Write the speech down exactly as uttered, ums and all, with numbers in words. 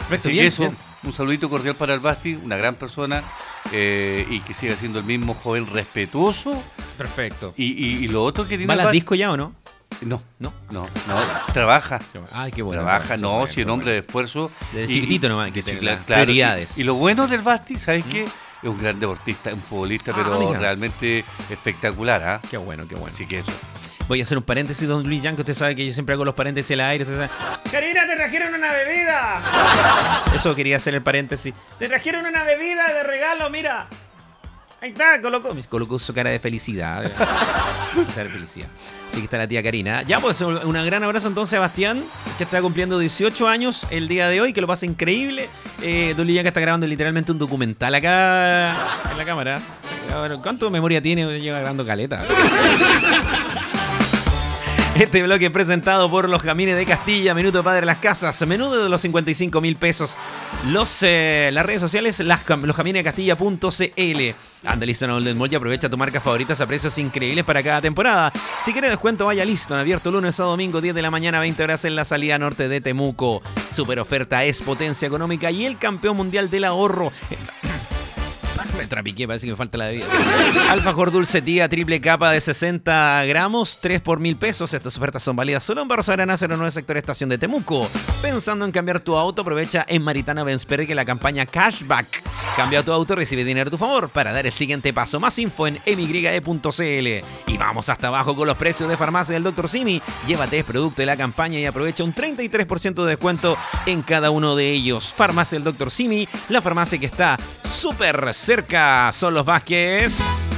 Perfecto, Así bien, que eso, bien. un saludito cordial para el Basti, una gran persona eh, y que siga siendo el mismo joven respetuoso. Perfecto. Y, y, y lo otro que tiene ¿Va a el las Basti- disco ya o no? No, ¿No? no, no, trabaja. Ay, qué bueno. Trabaja, qué no, bueno, si qué un hombre bueno. de esfuerzo. Desde y- chiquitito y- nomás hay que sí, tener claro, las claro. prioridades. Y, y lo bueno del Basti, ¿sabes qué? Es un gran deportista, un futbolista, Ah, pero mira. realmente espectacular, ¿ah? Qué bueno, qué bueno. Así que eso. Voy a hacer un paréntesis, don Luis Jan, que usted sabe que yo siempre hago los paréntesis al aire. Usted sabe. Karina, te trajeron una bebida. Eso quería hacer el paréntesis. Te trajeron una bebida de regalo, mira. Ahí está, colocó, colocó su cara de felicidad. Cara de felicidad. Así que está la tía Karina. Ya, pues un un gran abrazo entonces a Bastián, que está cumpliendo dieciocho años el día de hoy, que lo pasa increíble. Eh, Don Luis Jan, que está grabando literalmente un documental acá en la cámara. A ver, ¿cuánto memoria tiene? Lleva grabando caleta. Este bloque es presentado por los Jamines de Castilla, Minuto Padre Las Casas, menú de los cincuenta y cinco mil pesos. Los, eh, las redes sociales, las, losjaminesdecastilla punto cl. Anda listo en Golden Mall y aprovecha tu marca favoritas a precios increíbles para cada temporada. Si quieres descuento, vaya listo. En abierto lunes a domingo, diez de la mañana, veinte horas en la salida norte de Temuco. Super oferta es potencia económica y el campeón mundial del ahorro. Me trapiqué, parece que me falta la bebida. Alfajor dulce tía, triple capa de sesenta gramos, tres por mil pesos. Estas ofertas son válidas solo en Barros Arana cero nueve sector estación de Temuco. Pensando en cambiar tu auto, aprovecha en Maritana Benzberg la campaña Cashback. Cambia tu auto y recibe dinero a tu favor para dar el siguiente paso. Más info en m y e punto c l. Y vamos hasta abajo con los precios de farmacia del doctor Simi. Llévate el producto de la campaña y aprovecha un treinta y tres por ciento de descuento en cada uno de ellos. Farmacia del doctor Simi, la farmacia que está súper cerca. Son los Vázquez.